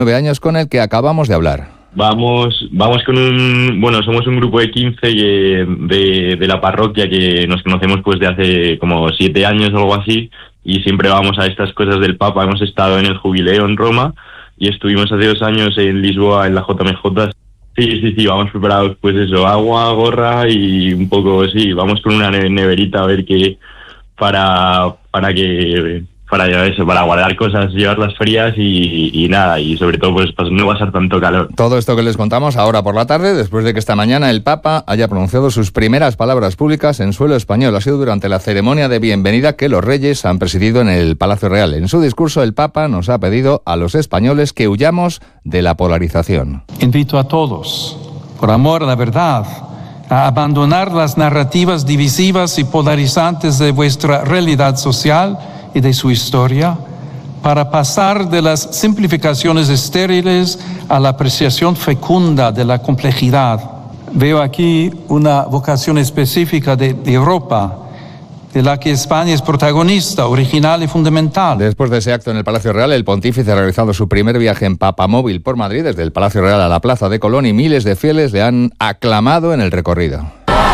9 años con el que acabamos de hablar. Vamos con somos un grupo de 15 de la parroquia que nos conocemos pues de hace como 7 años o algo así, y siempre vamos a estas cosas del Papa. Hemos estado en el Jubileo en Roma y estuvimos hace 2 años en Lisboa en la JMJ. Sí, vamos preparados, pues eso, agua, gorra y un poco, sí, vamos con una neverita a ver qué, para guardar cosas, llevarlas frías y nada, y sobre todo pues no pasar tanto calor. Todo esto que les contamos ahora por la tarde, después de que esta mañana el Papa haya pronunciado sus primeras palabras públicas en suelo español. Ha sido durante la ceremonia de bienvenida que los reyes han presidido en el Palacio Real. En su discurso, el Papa nos ha pedido a los españoles que huyamos de la polarización. Invito a todos, por amor a la verdad, a abandonar las narrativas divisivas y polarizantes de vuestra realidad social y de su historia, para pasar de las simplificaciones estériles a la apreciación fecunda de la complejidad. Veo aquí una vocación específica de Europa, de la que España es protagonista, original y fundamental. Después de ese acto en el Palacio Real, el pontífice ha realizado su primer viaje en papamóvil por Madrid, desde el Palacio Real a la Plaza de Colón, y miles de fieles le han aclamado en el recorrido.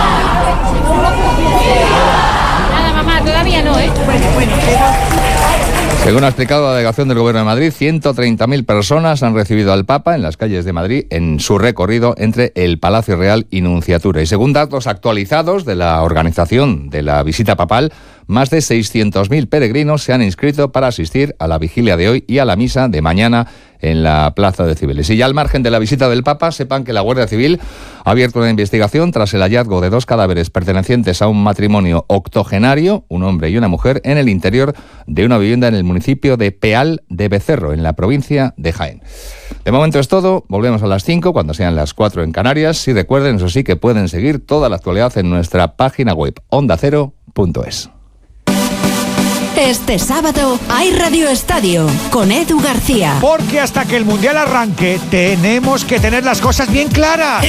Todavía no, ¿eh? Bueno, Según ha explicado la delegación del Gobierno de Madrid, 130.000 personas han recibido al Papa en las calles de Madrid en su recorrido entre el Palacio Real y Nunciatura. Y según datos actualizados de la organización de la visita papal, más de 600.000 peregrinos se han inscrito para asistir a la vigilia de hoy y a la misa de mañana en la Plaza de Cibeles. Y ya al margen de la visita del Papa, sepan que la Guardia Civil ha abierto una investigación tras el hallazgo de 2 cadáveres pertenecientes a un matrimonio octogenario, un hombre y una mujer, en el interior de una vivienda en el municipio de Peal de Becerro, en la provincia de Jaén. De momento es todo. Volvemos a las 5, cuando sean las 4 en Canarias. Y recuerden, eso sí, que pueden seguir toda la actualidad en nuestra página web, ondacero.es. Este sábado hay Radio Estadio con Edu García. Porque hasta que el Mundial arranque tenemos que tener las cosas bien claras.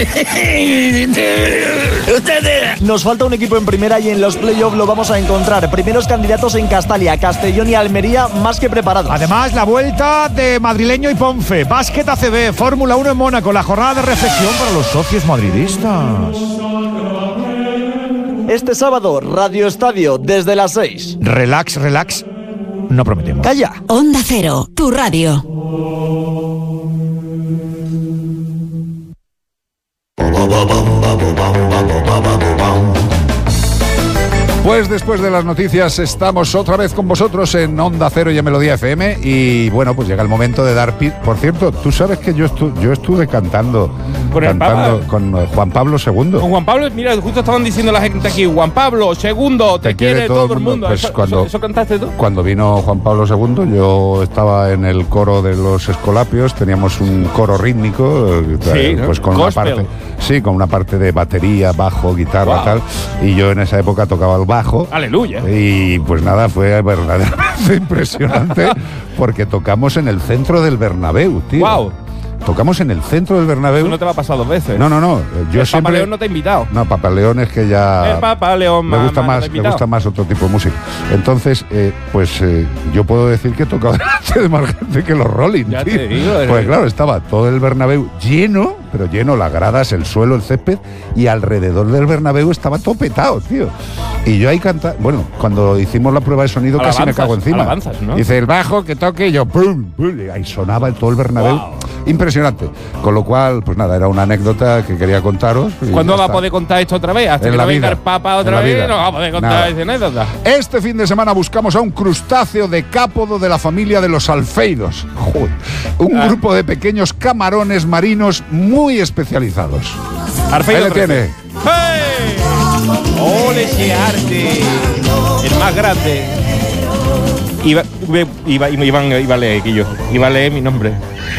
Nos falta un equipo en primera y en los playoffs lo vamos a encontrar. Primeros candidatos en Castalia, Castellón y Almería más que preparados. Además, la vuelta de Madrileño y Ponfe, Básquet ACB, Fórmula 1 en Mónaco, la jornada de reflexión para los socios madridistas. Este sábado, Radio Estadio, desde las 6. Relax, no prometemos. ¡Calla! Onda Cero, tu radio. Pues después de las noticias estamos otra vez con vosotros en Onda Cero y en Melodía FM, y bueno, pues llega el momento de dar Por cierto, tú sabes que yo estuve cantando con Juan Pablo II. Con Juan Pablo, mira, justo estaban diciendo la gente aquí, Juan Pablo II, te quiere todo el mundo. Pues ¿Eso cantaste tú? Cuando vino Juan Pablo II, yo estaba en el coro de los Escolapios, teníamos un coro rítmico, sí, pues con una parte de batería, bajo, guitarra, tal, y yo en esa época tocaba el bajo. Aleluya. Y pues nada, fue verdaderamente impresionante porque tocamos en el centro del Bernabéu, tío. Wow. Tocamos en el centro del Bernabéu. Eso no te va a pasar 2 veces. No. Yo siempre... Papa León no te ha invitado. No, Papa León es que ya... El Papa León me gusta más otro tipo de música. Entonces, yo puedo decir que he tocado delante de más gente que los Rolling, ya tío. Te digo, pues claro, estaba todo el Bernabéu lleno, pero lleno, las gradas, el suelo, el césped, y alrededor del Bernabéu estaba todo petado, tío. Y yo ahí cantaba... Bueno, cuando hicimos la prueba de sonido casi me cago encima. ¿No? Dice, el bajo que toque, y yo, ¡pum! Y ahí sonaba todo el Bernabéu. Wow. Impresionante. Con lo cual, pues nada, era una anécdota que quería contaros. ¿Cuándo va a poder contar esto otra vez? Hasta que no venga el Papa otra vez, no va a poder contar esa anécdota. Este fin de semana buscamos a un crustáceo decápodo de la familia de los alfeidos. Joder. Un grupo de pequeños camarones marinos muy especializados. Alfeido ahí le tiene. ¡Hey! ¡Ole ese arte! El más grande. Iba a leer mi nombre.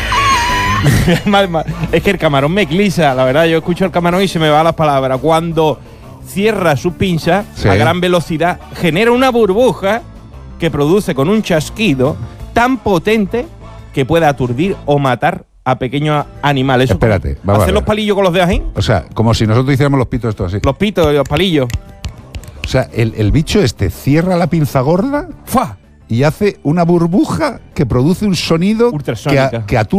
Es que el camarón me eclipsa, la verdad. Yo escucho el camarón y se me van las palabras. Cuando cierra su pinza a gran velocidad, genera una burbuja que produce con un chasquido tan potente que puede aturdir o matar a pequeños animales. Espérate, vamos a hacer los palillos con los dedos ahí. O sea, como si nosotros hiciéramos los pitos esto así. Los pitos y los palillos. O sea, el bicho este cierra la pinza gorda. ¡Fua! y hace una burbuja que produce un sonido que a tú